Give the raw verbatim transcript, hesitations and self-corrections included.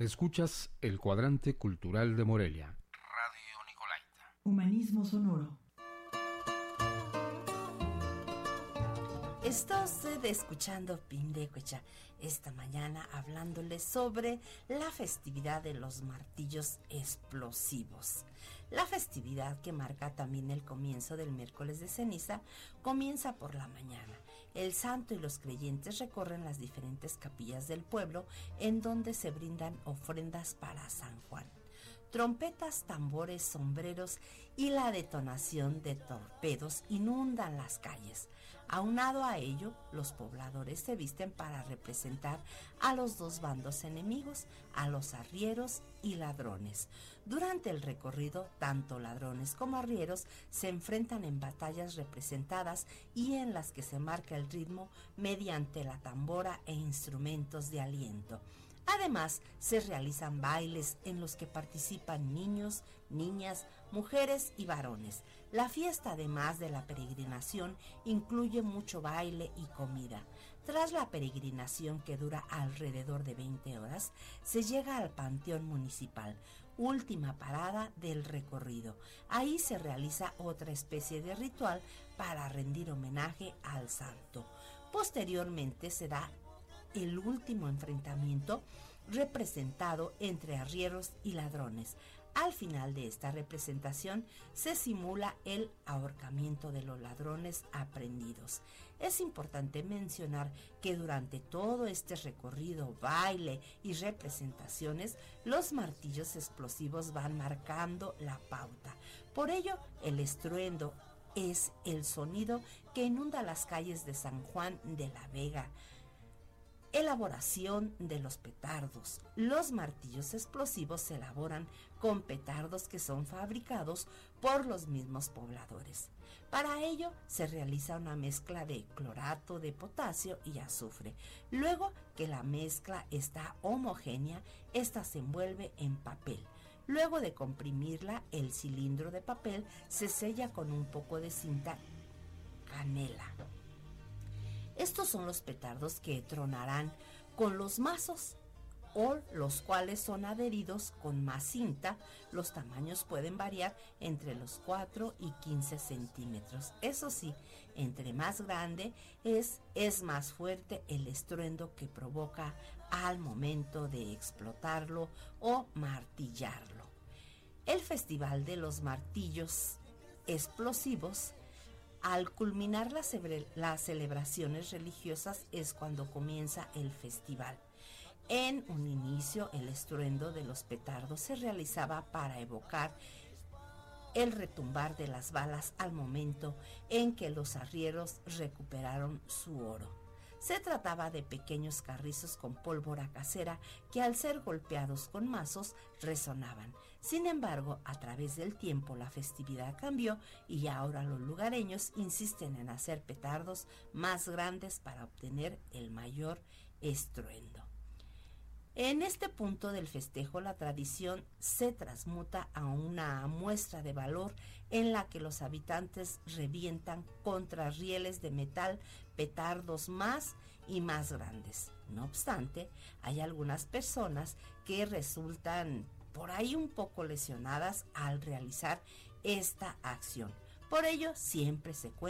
Escuchas el Cuadrante Cultural de Morelia. Radio Nicolaita. Humanismo sonoro. Está usted escuchando Pindecuecha esta mañana hablándoles sobre la festividad de los martillos explosivos. La festividad, que marca también el comienzo del miércoles de ceniza, comienza por la mañana. El santo y los creyentes recorren las diferentes capillas del pueblo en donde se brindan ofrendas para San Juan. Trompetas, tambores, sombreros y la detonación de torpedos inundan las calles. Aunado a ello, los pobladores se visten para representar a los dos bandos enemigos, a los arrieros y ladrones. Durante el recorrido, tanto ladrones como arrieros se enfrentan en batallas representadas y en las que se marca el ritmo mediante la tambora e instrumentos de aliento. Además, se realizan bailes en los que participan niños, niñas, mujeres y varones. La fiesta, además de la peregrinación, incluye mucho baile y comida. Tras la peregrinación, que dura alrededor de veinte horas, se llega al Panteón Municipal, última parada del recorrido. Ahí se realiza otra especie de ritual para rendir homenaje al santo. Posteriormente se da el último enfrentamiento representado entre arrieros y ladrones. Al final de esta representación se simula el ahorcamiento de los ladrones aprehendidos. Es importante mencionar que durante todo este recorrido, baile y representaciones, los martillos explosivos van marcando la pauta. Por ello, el estruendo es el sonido que inunda las calles de San Juan de la Vega. Elaboración de los petardos. Los martillos explosivos se elaboran con petardos que son fabricados por los mismos pobladores. Para ello se realiza una mezcla de clorato de potasio y azufre. Luego que la mezcla está homogénea, esta se envuelve en papel. Luego de comprimirla, el cilindro de papel se sella con un poco de cinta canela. Estos son los petardos que tronarán con los mazos, o los cuales son adheridos con más cinta. Los tamaños pueden variar entre los cuatro y quince centímetros. Eso sí, entre más grande es, es más fuerte el estruendo que provoca al momento de explotarlo o martillarlo. El Festival de los Martillos Explosivos, al culminar las, las celebraciones religiosas, es cuando comienza el festival. En un inicio, el estruendo de los petardos se realizaba para evocar el retumbar de las balas al momento en que los arrieros recuperaron su oro. Se trataba de pequeños carrizos con pólvora casera que, al ser golpeados con mazos, resonaban. Sin embargo, a través del tiempo la festividad cambió y ahora los lugareños insisten en hacer petardos más grandes para obtener el mayor estruendo. En este punto del festejo, la tradición se transmuta a una muestra de valor en la que los habitantes revientan contra rieles de metal petardos más y más grandes. No obstante, hay algunas personas que resultan por ahí un poco lesionadas al realizar esta acción. Por ello, siempre se cuenta